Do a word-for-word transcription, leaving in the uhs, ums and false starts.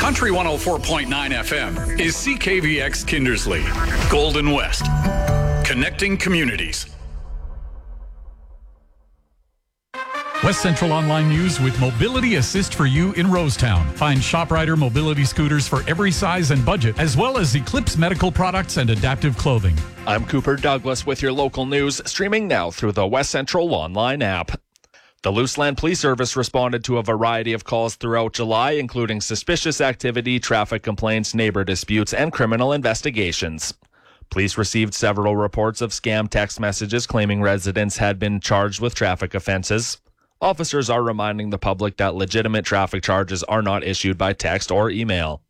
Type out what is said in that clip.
Country one oh four point nine F M is C K V X Kindersley, Golden West, connecting communities. West Central Online News with Mobility Assist for you in Rosetown. Find ShopRider mobility scooters for every size and budget, as well as Eclipse medical products and adaptive clothing. I'm Cooper Douglas with your local news, streaming now through the West Central Online app. The Luseland Police Service responded to a variety of calls throughout July, including suspicious activity, traffic complaints, neighbor disputes, and criminal investigations. Police received several reports of scam text messages claiming residents had been charged with traffic offenses. Officers are reminding the public that legitimate traffic charges are not issued by text or email.